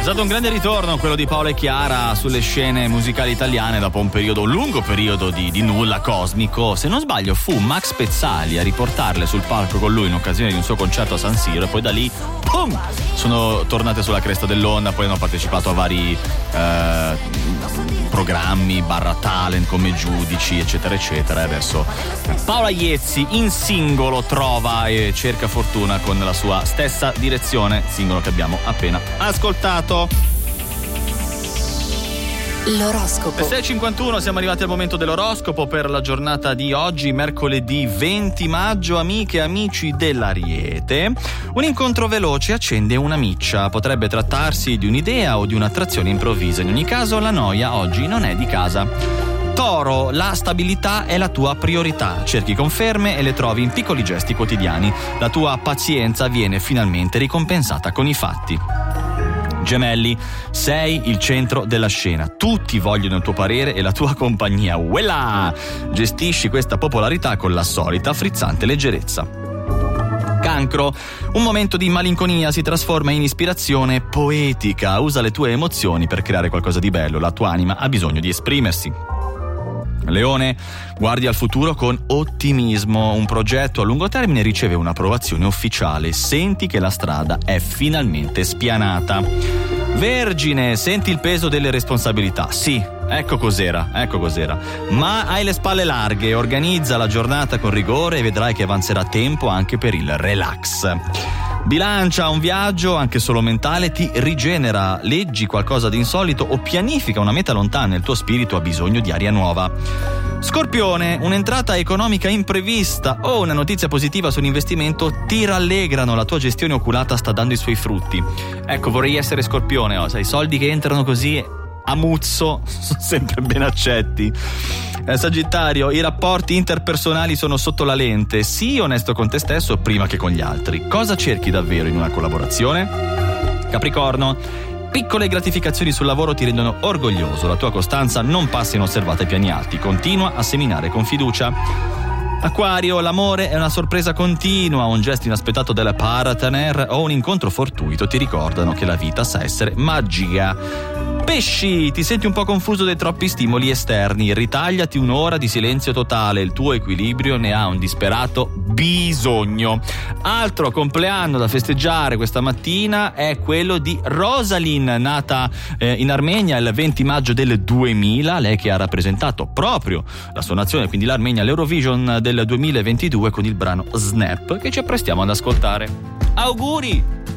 È stato un grande ritorno quello di Paolo e Chiara sulle scene musicali italiane dopo un lungo periodo di nulla cosmico. Se non sbaglio fu Max Pezzali a riportarle sul palco con lui in occasione di un suo concerto a San Siro, e poi da lì pum, sono tornate sulla cresta dell'onda. Poi hanno partecipato a vari programmi / talent come giudici eccetera eccetera, e adesso Paola Iezzi in singolo trova e cerca fortuna con la sua stessa direzione, singolo che abbiamo appena ascoltato. L'oroscopo. 6:51, siamo arrivati al momento dell'oroscopo per la giornata di oggi, mercoledì 20 maggio. Amiche e amici dell'Ariete, un incontro veloce accende una miccia. Potrebbe trattarsi di un'idea o di un'attrazione improvvisa. In ogni caso la noia oggi non è di casa. Toro, la stabilità è la tua priorità. Cerchi conferme e le trovi in piccoli gesti quotidiani. La tua pazienza viene finalmente ricompensata con i fatti. Gemelli, sei il centro della scena. Tutti vogliono il tuo parere e la tua compagnia. Uella! Gestisci questa popolarità con la solita frizzante leggerezza. Cancro, un momento di malinconia si trasforma in ispirazione poetica. Usa le tue emozioni per creare qualcosa di bello. La tua anima ha bisogno di esprimersi. Leone, guardi al futuro con ottimismo. Un progetto a lungo termine riceve un'approvazione ufficiale. Senti che la strada è finalmente spianata. Vergine, senti il peso delle responsabilità. Sì, ecco cos'era. Ma hai le spalle larghe. Organizza la giornata con rigore e vedrai che avanzerà tempo anche per il relax. Bilancia, un viaggio, anche solo mentale, ti rigenera. Leggi qualcosa di insolito o pianifica una meta lontana. Il tuo spirito ha bisogno di aria nuova. Scorpione, un'entrata economica imprevista o una notizia positiva su un investimento ti rallegrano. La tua gestione oculata sta dando i suoi frutti. Ecco, vorrei essere Scorpione, sai, i soldi che entrano così a muzzo sono sempre ben accetti. Sagittario, i rapporti interpersonali sono sotto la lente. Sii onesto con te stesso prima che con gli altri. Cosa cerchi davvero in una collaborazione? Capricorno, piccole gratificazioni sul lavoro ti rendono orgoglioso. La tua costanza non passa inosservata ai piani alti. Continua a seminare con fiducia. Acquario, l'amore è una sorpresa continua. Un gesto inaspettato della partner o un incontro fortuito ti ricordano che la vita sa essere magica. Pesci, ti senti un po' confuso dai troppi stimoli esterni. Ritagliati un'ora di silenzio totale. Il tuo equilibrio ne ha un disperato bisogno. Altro compleanno da festeggiare questa mattina è quello di Rosalind, nata in Armenia il 20 maggio del 2000. Lei che ha rappresentato proprio la sua nazione, quindi l'Armenia, all'Eurovision del 2022 con il brano Snap, che ci apprestiamo ad ascoltare. Auguri!